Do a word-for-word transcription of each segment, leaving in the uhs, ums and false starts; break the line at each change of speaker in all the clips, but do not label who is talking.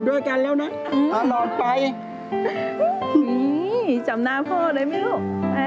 ด้วยกันแล้วนะตลอดไป
นี่จำหน้าพ่อได้ไหมลูก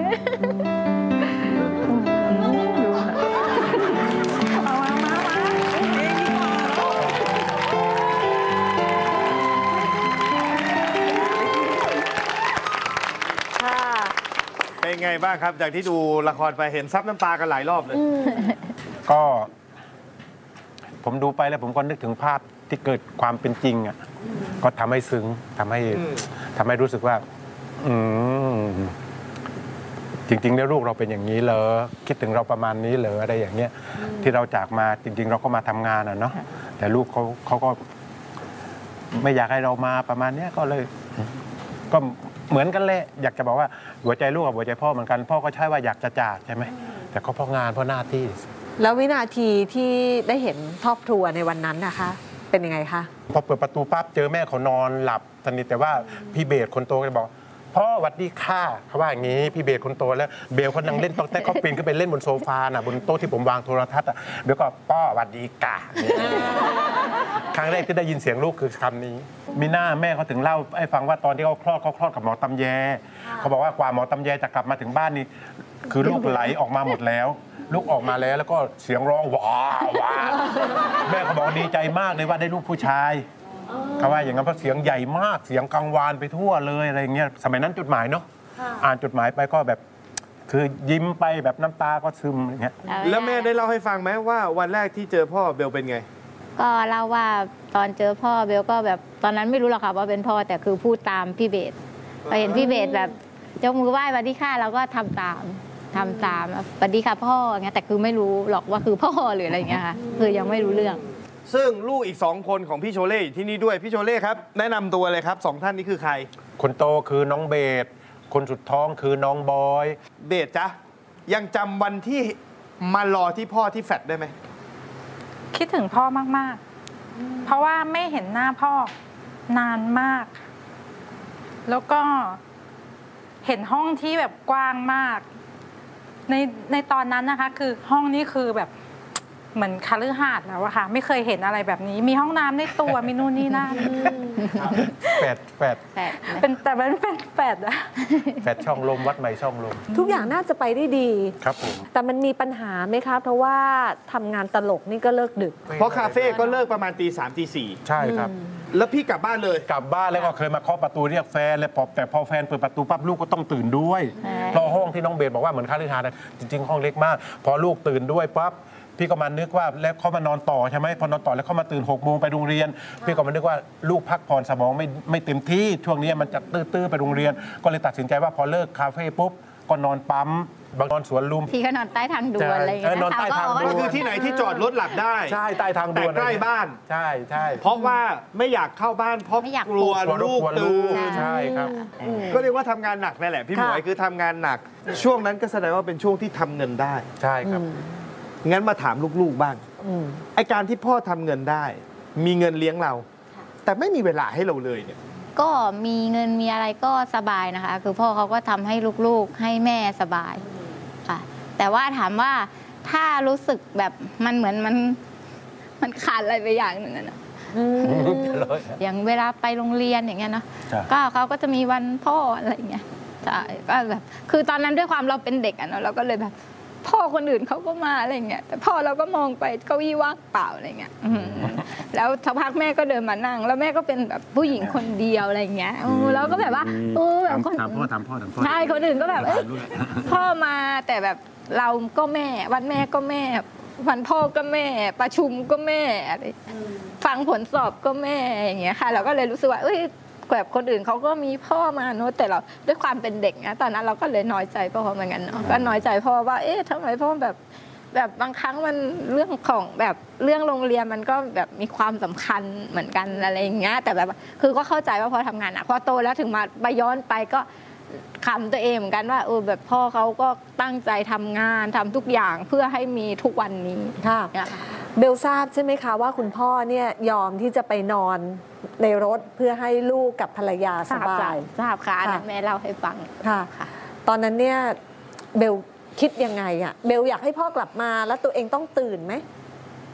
เป็นไงบ้างครับจากที่ดูละครไปเห็นซับน้ำตากันหลายรอบเลย
ก็ผมดูไปแล้วผมก็นึกถึงภาพที่เกิดความเป็นจริงอ่ะก็ทำให้ซึ้งทำให้ทำให้รู้สึกว่าอืมจริงๆแล้วลูกเราเป็นอย่างนี้เหรอคิดถึงเราประมาณนี้เหรออะไรอย่างเงี้ยที่เราจากมาจริงๆเราก็มาทำงานอ่ะเนาะแต่ลูกเขาเขาก็ไม่อยากให้เรามาประมาณนี้ก็เลยก็เหมือนกันเลยอยากจะบอกว่าหัวใจลูกกับหัวใจพ่อเหมือนกันพ่อก็ใช่ว่าอยากจะจากใช่ไหมแต่ก็เพราะงานเพราะหน้าที่
แล้ววินาทีที่ได้เห็นครอบครัวในวันนั้นนะคะเป็นยังไงคะ
พอเปิดประตูปั๊บเจอแม่เขานอนหลับสนิทแต่ว่าพี่เบสคนโตก็บอกพ่อหวัดดีค่ะเขาว่าอย่างนี้พี่เบสคนโตแล้วเบลเขานั่งเล่นตอกแต่เขาปีนขึ้นไปเล่นบนโซฟาน่ะบนโต๊ะที่ผมวางโทรทัศน์อ่ะเบลก็พ่อหวัดดีกะครั้งแรกที่ได้ยินเสียงลูกคือคำนี้มีหน้าแม่เขาถึงเล่าให้ฟังว่าตอนที่เขาคลอดเขาคลอดกับหมอตำแยเขาบอกว่ากว่าหมอตำแยจะกลับมาถึงบ้านนี่คือลูกไหลออกมาหมดแล้วลูกออกมาแล้วแล้วก็เสียงร้องว้าวว้าแม่เขาบอกดีใจมากเลยว่าได้ลูกผู้ชายเขาว่าอย่างนั้นเพราะเสียงใหญ่มากเสียงกังวานไปทั่วเลยอะไรอย่างเงี้ยสมัยนั้นจดหมายเนาะอ่านจดหมายไปก็แบบคือยิ้มไปแบบน้ำตาก็ซึมอย่างเงี้ย
แล้วแม่ได้เล่าให้ฟังไหมว่าวันแรกที่เจอพ่อเบลเป็นไง
ก็เล่าว่าตอนเจอพ่อเบลก็แบบตอนนั้นไม่รู้หรอกค่ะว่าเป็นพ่อแต่คือพูดตามพี่เบสพอเห็นพี่เบสแบบยกมือไหว้สวัสดีค่ะเราก็ทำตามทำตามสวัสดีค่ะพ่ออย่างเงี้ยแต่คือไม่รู้หรอกว่าคือพ่อหรืออะไรอย่างเงี้ยค่ะคือยังไม่รู้เรื่อง
ซึ่งลูกอีกสองคนของพี่โชเล่ที่นี่ด้วยพี่โชเล่ครับแนะนำตัวเลยครับสองท่านนี้คือใคร
คนโตคือน้องเบสคนสุดท้องคือน้องบอย
เบสจ๊ะยังจำวันที่มารอที่พ่อที่แฟลตได้ไหม
คิดถึงพ่อมากๆเพราะว่าไม่เห็นหน้าพ่อนานมากแล้วก็เห็นห้องที่แบบกว้างมากในในตอนนั้นนะคะคือห้องนี้คือแบบเหมือนคฤหาสน์แล้วอะค่ะไม่เคยเห็นอะไรแบบนี้มีห้องน้ำในตัวมีนู่นนี่นั่น
แปดแปด
เป็นแต่มันเป็นแปดอะ
แปดช่องลมวัดใหม่ช่องลม
ทุกอย่างน่าจะไปได้ดี
ครับผม
แต่มันมีปัญหาไหมคะเพราะว่าทำงานตลกนี่ก็เลิกดึก
เพราะคาเฟ่ก็เลิกประมาณตีสามตีสี่
ใช่ครับ
แล้วพี่กลับบ้านเลย
กลับบ้านแล้วก็เคยมาเคาะประตูเรียกแฟนแล้วพอแต่พอแฟนเปิดประตูปั๊บลูกก็ต้องตื่นด้วยเพราะห้องที่น้องเบสบอกว่าเหมือนคฤหาสน์จริงๆห้องเล็กมากพอลูกตื่นด้วยปั๊บพี่ก็มานึกว่าแล้วเขามานอนต่อใช่ไหมพอนอนต่อแล้วเขามาตื่นหกโมงไปโรงเรียนพี่ก็มานึกว่าลูกพักผ่อนสมองไม่ไม่เต็มที่ช่วงนี้มันจะตื้อๆไปโรงเรียนก็เลยตัดสินใจว่าพอเลิกคาเฟ่ปุ๊บก็นอนปั๊มบางนอนสวนลุม
พี่ก็นอนใต้ทางด่วนอะไรอย่างเงี้ย
นอนใต้ทางด่วน
คือที่ไหนที่จอดรถหลับได้
ใช่ใต้ทางด่วน
ใกล้บ้าน
ใช่ใช่
เพราะว่าไม่อยากเข้าบ้านเพราะกลัวลูกตื่น
ใช่ครับ
ก็เรียกว่าทำงานหนักนั่นแหละพี่หมวยคือทำงานหนักช่วงนั้นก็แสดงว่าเป็นช่วงที่ทำเงินได้
ใช่ครับ
งั้นมาถามลูกๆบ้างไอการที่พ่อทำเงินได้มีเงินเลี้ยงเราแต่ไม่มีเวลาให้เราเลยเนี่ย
ก็มีเงินมีอะไรก็สบายนะคะคือพ่อเขาก็ทำให้ลูกๆให้แม่สบายค่ะแต่ว่าถามว่าถ้ารู้สึกแบบมันเหมือนมันมันขาดอะไรไปอย่างหนึ่งนะอย่างเวลาไปโรงเรียนอย่างเงี้ยเนาะก็เขาก็จะมีวันพ่ออะไรอย่างเงี้ยใช่ก็แบบคือตอนนั้นด้วยความเราเป็นเด็กอะเนาะเราก็เลยแบบพ่อคนอื่นเขาก็มาอะไรเงี้ยแต่พ่อเราก็มองไปเก้าอี้ว่างเปล่าอะไรเงี้ยแล้วสักพักแม่ก็เดินมานั่งแล้วแม่ก็เป็นแบบผู้หญิงคนเดียวอะไรเงี้ยแล้วก็แบบว่าเออแบบคน
ถามพ่อถามพ่อถามพ่อ
ใช่คนอื่นก็แบบพ่อมาแต่แบบเราก็แม่วันแม่ก็แม่วันพ่อก็แม่ประชุมก็แม่อะไรฟังผลสอบก็แม่อย่างเงี้ยค่ะเราก็เลยรู้สึกว่าเอ้ยแบบคนอื่นเขาก็มีพ่อมาเนอะแต่เราด้วยความเป็นเด็กนะตอนนั้นเราก็เลยน้อยใจพ่อเหมือนกันเนาะก็น้อยใจพ่อว่าเอ๊ะทำไมพ่อแบบแบบบางครั้งมันเรื่องของแบบเรื่องโรงเรียนมันก็แบบมีความสำคัญเหมือนกันอะไรอย่างเงี้ยแต่แบบคือก็เข้าใจว่าพอทำงานอ่ะพอโตแล้วถึงมาไปย้อนไปก็ขำตัวเองเหมือนกันว่าเออแบบพ่อเขาก็ตั้งใจทำงานทำทุกอย่างเพื่อให้มีทุกวันนี้
ค่ะเบลทราบใช่ไหมคะว่าคุณพ่อเนี่ยยอมที่จะไปนอนในรถเพื่อให้ลูกกับภรรยาสบาย
ทราบค่ะนั่นแม่เล่าให้ฟัง
ค่ะตอนนั้นเนี่ยเบลคิดยังไงอะเบลอยากให้พ่อกลับมาแล้วตัวเองต้องตื่นไหม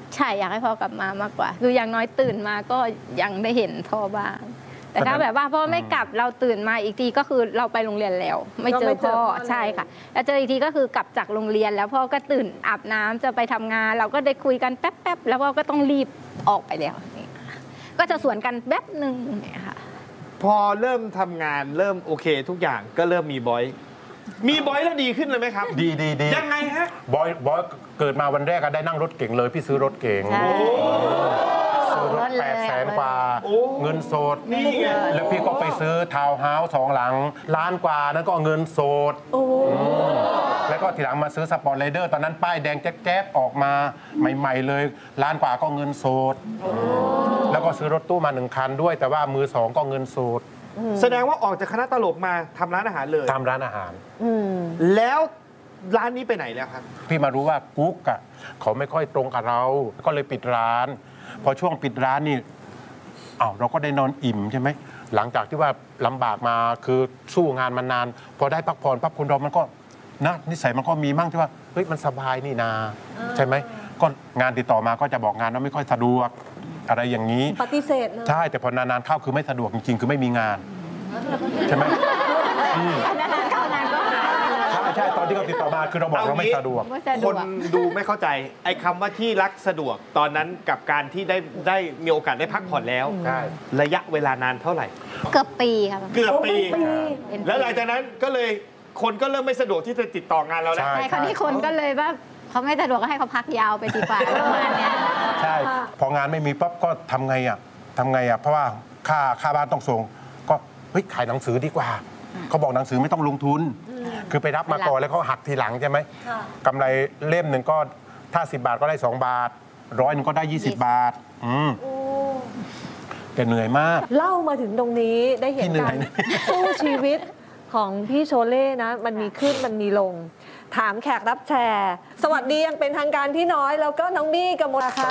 ใช่อยากให้พ่อกลับมามากกว่า คืออย่างน้อยตื่นมาก็ยังได้เห็นพ่อบ้าง แต่ถ้าแบบว่าพ่อไม่กลับเราตื่นมาอีกทีก็คือเราไปโรงเรียนแล้ว ไม่เจอพ่อใช่ค่ะแล้วเจออีกทีก็คือกลับจากโรงเรียนแล้วพ่อก็ตื่นอาบน้ำจะไปทำงาน เราก็ได้คุยกันแป๊บๆแล้วพ่อก็ต้องรีบออกไปแล้วนี่ค่ะก็จะสวนกันแป๊บหนึ่งเนี่ยค่ะ
พอเริ่มทำงานเริ่มโอเคทุกอย่างก็เริ่มมีบอย มีบอยแล้วดีขึ้นเลยไหมครับ
ดีดีดี
ยังไงฮะ
บอยบอยเกิดมาวันแรกก็ได้นั่งรถเก่งเลยพี่ซื้อรถเก่ง
ใช่
ซื้อรถแปดแสนกว่า
โอ้
เงินสด
นี่ไง
แล้วพี่ก็ไปซื้อทาวน์เฮาส์สองหลังล้านกว่านั้นก็เงินสด
โอ้
แล้วก็ทีหลังมาซื้อสปอร์ตไรเดอร์ตอนนั้นป้ายแดงแจ๊กๆออกมาใหม่ ๆ เลยล้านกว่าก็เงินสดแล้วก็ซื้อรถตู้มาหนึ่งคันด้วย แต่ว่ามือสองก็เงินสด
แสดงว่าออกจากคณะตลกมาทำร้านอาหารเลย
ทำร้านอาหาร
อืม
แล้วร้านนี้ไปไหนแล้วครับ
พี่มารู้ว่ากุ๊กอะเขาไม่ค่อยตรงกับเรา ก็เลยปิดร้าน พอช่วงปิดร้านนี่อ้าวเราก็ได้นอนอิ่มใช่ไหมหลังจากที่ว่าลำบากมาคือสู้งานมานาน พอได้พักผ่อนปั๊บคนเรามันก็นะนิสัยมันก็มีมั่งที่ว่าเฮ้ยมันสบายนี่นาใช่ไหมก็งานติดต่อมาก็จะบอกงานว่าไม่ค่อยสะดวกอะไรอย่างนี้
ปฏิเสธเลย
ใช่แต่พอนานๆเข้าคือไม่สะดวกจริงๆ คือไม่มีงานใช่ไหมอืม
นานๆเข้านานก็หายไปเลย
ใช่ใช่ตอนที่เขาติดต่อมาคือเราบอกเราไม่สะดวก
ไม่สะด
ค
วน ก
ดูไม่เข้าใจ ไอ้คำว่าที่รักสะดวกตอนนั้นกับการที่ได้ได้มีโอกาสได้พักผ่อนแล้ว
ใช่
ระยะเวลานานเท่าไหร่
เกือบปีครับ
เกือบปี
โอ้เป็นปี
เป็นปี
แล้วหลังจากนั้นก็เลยคนก็เริ่มไม่สะดวกที่จะติดต่องานเราแล้ว
ใช่
ใช่คราวนี้คนก็เลยว่าเขาไม่สะดวกก็ให้เขาพักยาวไปดีกว่าประมาณเนี้ย
ใช่ พองานไม่มีปั๊บก็ทำไงอ่ะทำไงอ่ะ เพราะว่าค่าค่าบ้านต้องส่ง ก็เฮ้ยขายหนังสือดีกว่า เขาบอกหนังสือไม่ต้องลงทุน คือไปรับมาก่อนแล้วเขาหักทีหลังใช่ไหมกำไรเล่มหนึ่งก็ถ้าสิบบาทก็ได้สองบาทร้อยหนึ่งก็ได้ยี่สิบบาท อืมแต่เหนื่อยมาก
เล่ามาถึงตรงนี้ได้เห็น
พี่เหนื่
กา
อย
ร
นะ
สู้ชีวิตของพี่โชเล่นะ มันมีขึ้นมันมีลง ถามแขกรับแชร์ สวัสดียังเป็นทางการพี่น้อย แล้วก็น้องบี้กมลค่ะ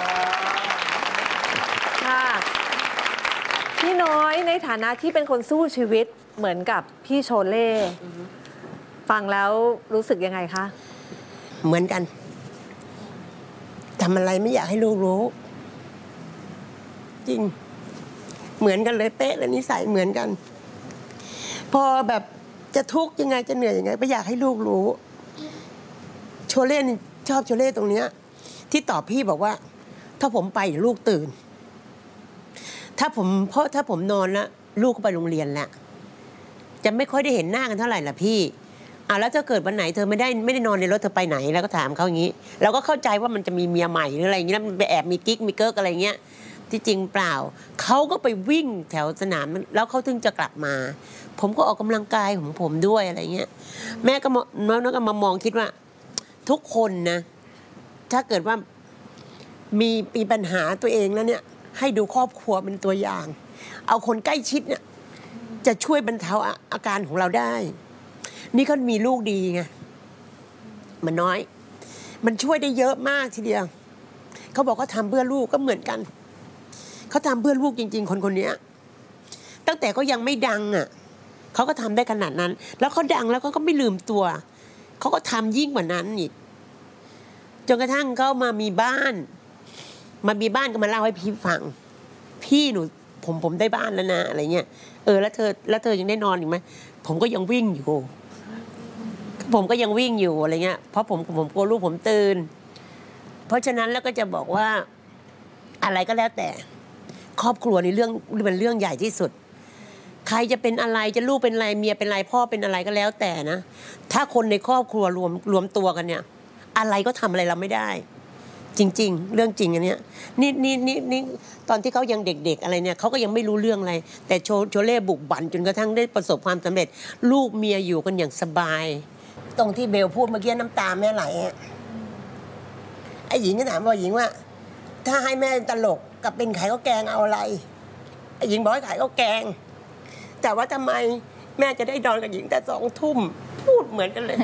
ค่ะพี่น้อยในฐานะที่เป็นคนสู้ชีวิตเหมือนกับพี่โชเล่ฟังแล้วรู้สึกยังไงคะ
เหมือนกันทำอะไรไม่อยากให้ลูกรู้ จริง เหมือนกันเลยเป๊ะเลยนิสัยเหมือนกัน พอแบบจะทุกข์ยังไงจะเหนื่อยยังไงไม่อยากให้ลูกรู้ โชเล่นี่ชอบโชเล่ตรงเนี้ยที่ตอบพี่บอกว่า ถ้าผมไปลูกตื่น ถ้าผมเพราะถ้าผมนอนแล้วลูกก็ไปโรงเรียนแล้วจะไม่ค่อยได้เห็นหน้ากันเท่าไหร่ล่ะพี่อ่ะแล้วถ้าเกิดวันไหนเธอไม่ได้ไม่ได้นอนในรถเธอไปไหนแล้วก็ถามเขาอย่างนี้เราก็เข้าใจว่ามันจะมีเมียใหม่หรืออะไรอย่างนี้แล้วมันไปแอบมีกิ๊กมีเกิร์กอะไรเงี้ยที่จริงเปล่าเขาก็ไปวิ่งแถวสนามแล้วเขาถึงจะกลับมา ผมก็ออกกำลังกายของผมด้วยอะไรเงี้ยแม่ก็มน้องก็มามองคิดว่า ทุกคนนะถ้าเกิดว่ามีมีปัญหาตัวเองแล้วเนี่ยให้ดูครอบครัวเป็นตัวอย่าง เอาคนใกล้ชิดเนี่ยจะช่วยบรรเทาอาอาการของเราได้ นี่ก็มีลูกดีไงมันน้อย มันช่วยได้เยอะมากทีเดียวเขาบอกเขาทำเพื่อลูกก็เหมือนกันเขาทำเพื่อลูกจริง ๆ คนคนนี้ตั้งแต่เขายังไม่ดังอ่ะเขาก็ทำได้ขนาดนั้น แล้วเขาดังแล้วเขาก็ไม่ลืมตัวเขาก็ทำยิ่งกว่านั้นอีกจนกระทั่งเขามามีบ้านมามีบ้านก็มาเล่าให้พี่ฟังพี่หนูผมผมได้บ้านแล้วนะอะไรเงี้ยเออแล้วเธอแล้วเธอยังได้นอนอีกไหมผมก็ยังวิ่งอยู่ผมก็ยังวิ่งอยู่อะไรเงี้ยเพราะผมผมกลัวลูกผมตื่นเพราะฉะนั้นแล้วก็จะบอกว่าอะไรก็แล้วแต่ครอบครัวในเรื่องเป็นเรื่องใหญ่ที่สุดใครจะเป็นอะไรจะลูกเป็นอะไรเมียเป็นอะไรพ่อเป็นอะไรก็แล้วแต่นะถ้าคนในครอบครัวรวมรวมตัวกันเนี่ยอะไรก็ทำอะไรเราไม่ได้จริงๆเรื่องจริงอันเนี้ยนี่นี่นี่นี่ตอนที่เขายังเด็กๆอะไรเนี่ยเขาก็ยังไม่รู้เรื่องอะไรแต่โชโชเล่บุกบั่นจนกระทั่งได้ประสบความสำเร็จลูกเมียอยู่กันอย่างสบายตรงที่เบลพูดเมื่อกี้น้ำตาแม่ไหลอ่ะไอ้หญิงก็ถามว่าหญิงว่าถ้าให้แม่ตลกกับเป็นขายข้าวแกงเอาอะไรไอ้หญิงบอกให้ขายข้าวแกงแต่ว่าทำไมแม่จะได้นอนกับหญิงแต่สองทุ่มพูดเหมือนกันเลย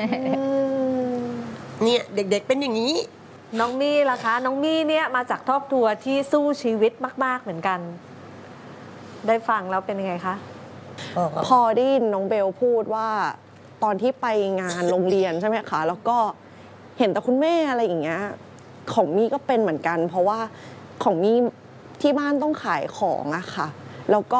เนี่ยเด็กๆเป็นอย่างนี้
น้องมี่ล่ะคะ น้องมี่เนี่ยมาจากครอบครัวที่สู้ชีวิตมากๆเหมือนกัน ได้ฟังแล้วเป็นยังไงคะ
พอได้ยินน้องเบลพูดว่าตอนที่ไปงานโรงเรียนใช่ไหมคะแล้วก็เห็นแต่คุณแม่อะไรอย่างเงี้ยของมี่ก็เป็นเหมือนกัน เพราะว่าของมี่ที่บ้านต้องขายของอะค่ะแล้วก็